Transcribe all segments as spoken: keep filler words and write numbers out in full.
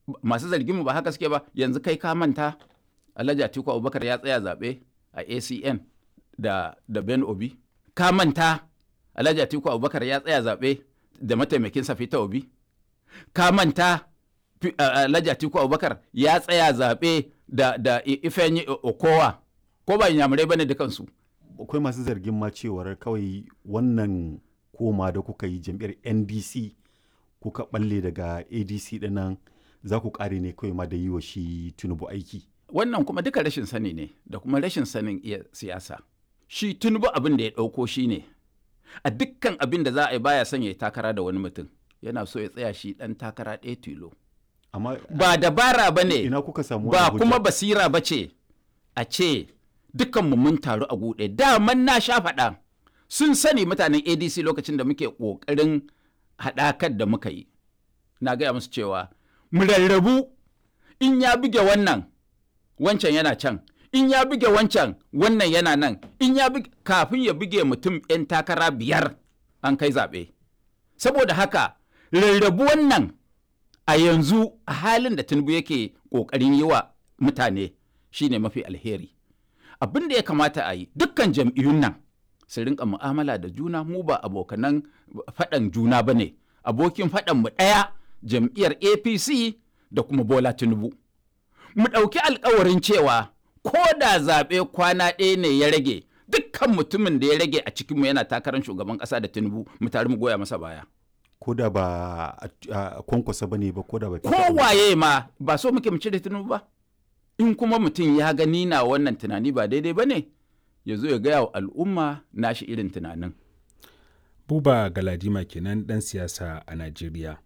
masu zargin mu ba haka suke ba. Yanzu kai ka manta Alhaji Atiku Abubakar ya tsaya zaɓe a A C N da, da Ben Obi. Ka manta Alhaji Atiku Abubakar ya tsaya zaɓe da mataimakinsa Peter Obi. Ka manta Alhaji Atiku Abubakar ya tsaya zaɓe da, da Ifeanyi Okowa. Ko ba inyamurai bane dukansu. Akwai masu zargin ma cewar kawai wannan koma da kuka yi jam'iyyar N D C kuka balle daga A D C dinnan za ku kare ne kawai ma da yi wa shi Tinubu aiki. Wannan kuma duka rashin sani ne da kuma rashin sanin iya siyasa. Shi Tinubu abin da ya ɗauko shi ne a dukkan abin da za a yi baya son ya yi takara da wani mutum. Yana so ya tsaya shi ɗan takara ɗaya tilo. Amma ba dabara ba ne, ina kuka samu ba kuma basira ba ce a ce dukkanmu mun taru a guɗe. Daman na sha faɗa sun sani mutanen A D C lokacin da muke ƙoƙarin haɗakar da muka yi. Na gaya musu cewa mu rarrabu, in ya buge wannan wancan yana can, in ya buge wancan wannan yana nan, in ya buge kafin ya buge mutum 'yan takara biyar an kai zaɓe. Saboda haka rarrabu wannan a yanzu a halin da Tinubu yake ƙoƙarin yi wa mutane shine mafi alheri. Abin da ya kamata a yi dukkan jam'iyyun nan su rinka mu'amala da juna. Mu ba abokanan faɗan juna ba ne, abokin faɗan mu ɗaya jam'iyyar A P C da kuma Bola Tinubu. Mu ɗauki alkawarin cewa ko da zaɓe kwana ɗaya ne ya rage, dukkan mutumin da ya rage a cikinmu yana takarar shugaban ƙasa da Tinubu mu tare mu goya masa baya. Ko da ba a kwankwasa ba ne ba, ko da ba kowaye ma ba so muke mu cire Tinubu ba. In kuma mutum ya gani na wannan tunani ba daidai ba ne, ya zo ya gaya wa al'umma nashi irin tunanin. Buba Galadima kenan ɗan siyasa a Najeriya.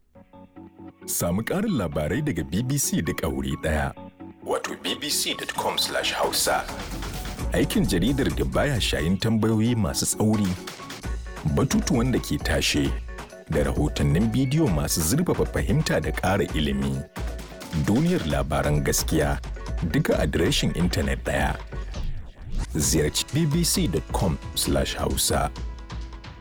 Samu ƙarin labarai daga B B C da ƙauri ɗaya. Wato b b c dot com slash hausa. Aikin jaridar da baya shayin tambayoyi masu tsauri, batutuwan da ke tashe, da rahotannin bidiyo masu zurfafa fahimta da ƙara ilimi. Duniyar labaran gaskiya duka adireshin intanet ɗaya. Ziyarci b b c dot com slash hausa.